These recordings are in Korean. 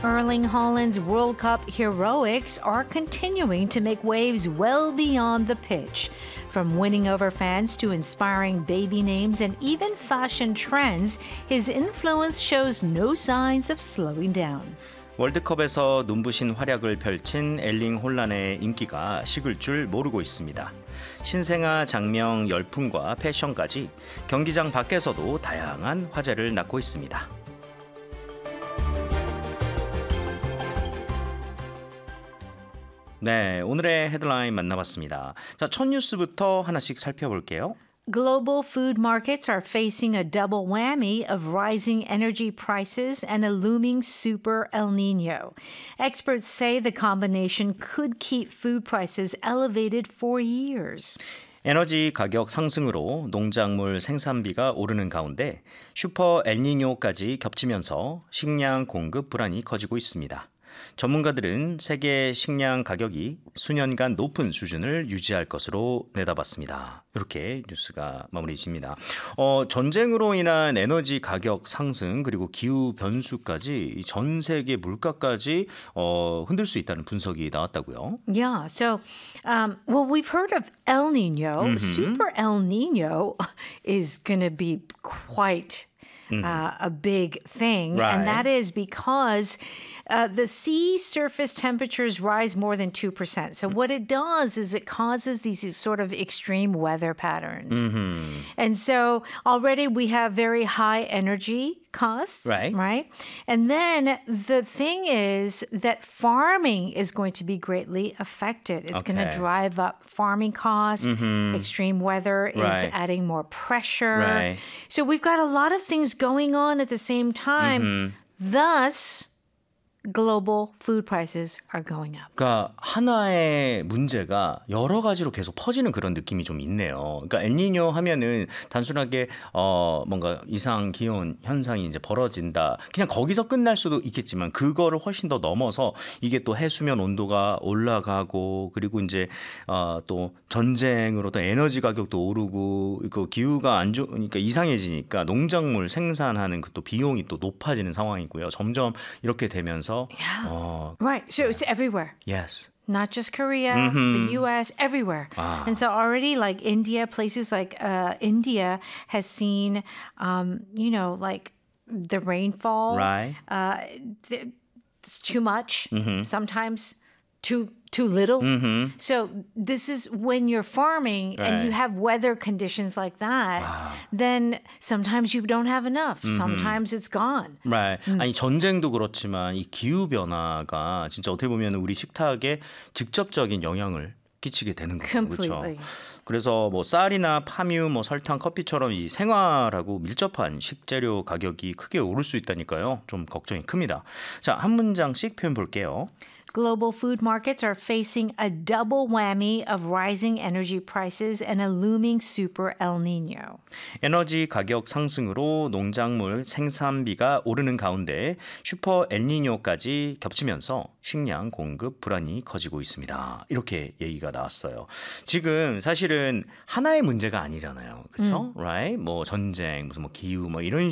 Erling Haaland's World Cup heroics are continuing to make waves well beyond the pitch. From winning over fans to inspiring baby names and even fashion trends, his influence shows no signs of slowing down. 월드컵에서 눈부신 활약을 펼친 엘링 홀란의 인기가 식을 줄 모르고 있습니다. 신생아 장명 열풍과 패션까지 경기장 밖에서도 다양한 화제를 낳고 있습니다. 네, 오늘의 헤드라인 만나봤습니다. 자, 첫 뉴스부터 하나씩 살펴볼게요. Global food markets are facing a double whammy of rising energy prices and a looming super El Nino. Experts say the combination could keep food prices elevated for years. 에너지 가격 상승으로 농작물 생산비가 오르는 가운데 슈퍼 엘니뇨까지 겹치면서 식량 공급 불안이 커지고 있습니다. 전문가들은 세계 식량 가격이 수년간 높은 수준을 유지할 것으로 내다봤습니다. 이렇게 뉴스가 마무리집니다. 전쟁으로 인한 에너지 가격 상승 그리고 기후 변수까지 전 세계 물가까지 흔들 수 있다는 분석이 나왔다고요. Yeah, so, well, we've heard of El Nino. Super El Nino is going to be quite a big thing. Right. And that is because the sea surface temperatures rise more than 2%. So what it does is it causes these sort of extreme weather patterns. And so already we have very high energy costs, right? And then the thing is that farming is going to be greatly affected. It's going to drive up farming costs. Extreme weather is adding more pressure. So we've got a lot of things going on at the same time. Thus, global food prices are going up. 그러니까 하나의 문제가 여러 가지로 계속 퍼지는 그런 느낌이 좀 있네요. 그러니까 엘니뇨 하면은 단순하게 뭔가 이상 기온 현상이 이제 벌어진다. 그냥 거기서 끝날 수도 있겠지만 그거를 훨씬 더 넘어서 이게 또 해수면 온도가 올라가고 그리고 이제 또 전쟁으로 또 에너지 가격도 오르고 그 기후가 안 좋으니까 이상해지니까 농작물 생산하는 그 또 비용이 또 높아지는 상황이고요. 점점 이렇게 되면서 Right. So it's everywhere. Yes. Not just Korea, the U.S., everywhere. And so already like India, places like India has seen, like the rainfall. Right. It's too much. Sometimes too little. So this is when you're farming and you have weather conditions like that, then sometimes you don't have enough. Sometimes it's gone. Right. 아니 전쟁도 그렇지만 이 기후 변화가 진짜 어떻게 보면 우리 식탁에 직접적인 영향을 끼치게 되는 거죠. 그렇죠. 그래서 뭐 쌀이나 파뮤, 뭐 설탕, 커피처럼 이 생활하고 밀접한 식재료 가격이 크게 오를 수 있다니까요. 좀 걱정이 큽니다. 자, 한 문장씩 표현 볼게요. Global food markets are facing a double whammy of rising energy prices and a looming super El Nino. 에너지 가격 상승으로 농작물 생산비가 오르는 가운데 슈퍼 엘니뇨까지 겹치면서 식량 공급 불안이 커지고 있습니다. 이렇게 얘기가 나왔어요. 지금 사실은 하나의 문제가 아니잖아요. 그렇죠? Right? 뭐 전쟁, 무슨 뭐 기후 뭐 이런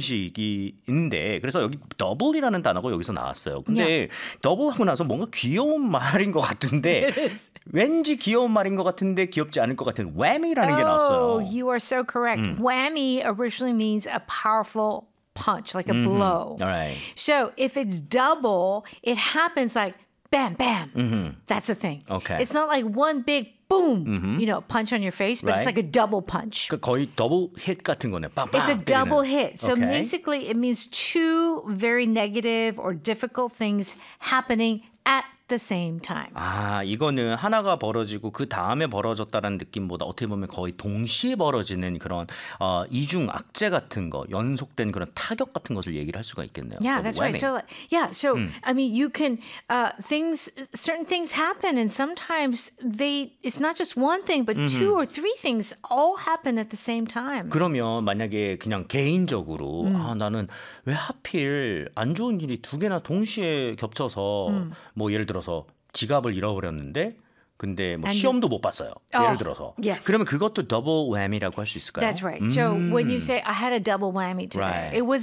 식인데 그래서 여기 더블이라는 단어가 여기서 나왔어요. 근데 더블하고 나서 뭔가 귀여운 말인 것 같은데 왠지 귀여운 말인 것 같은데 귀엽지 않을 것 같은 whammy라는 게 나왔어요. Oh, you are so correct. Whammy originally means a powerful punch, like a blow. All right. So if it's double, it happens like bam, bam. That's the thing. Okay. It's not like one big boom, punch on your face, but it's like a double punch. 거의 더블 힛 같은 거네. 빵빵. It's a double hit. So Okay. basically it means two very negative or difficult things happening at the same time. 아, 이거는 하나가 벌어지고 그 다음에 벌어졌다라는 느낌보다 어떻게 보면 거의 동시에 벌어지는 그런 이중 악재 같은 거, 연속된 그런 타격 같은 것을 얘기를 할 수가 있겠네요. Yeah, that's right. So, I mean, you can, certain things happen and sometimes it's not just one thing, but two or three things all happen at the same time. 그러면 만약에 그냥 개인적으로 나는 왜 하필 안 좋은 일이 두 개나 동시에 겹쳐서 뭐 예를 들어서 지갑을 잃어버렸는데 근데 뭐 시험도 못 봤어요. 예를 들어서. Yes. 그러면 그것도 더블 whammy라고 할 수 있을까요? That's right. So when you say I had a double whammy today, Right. it was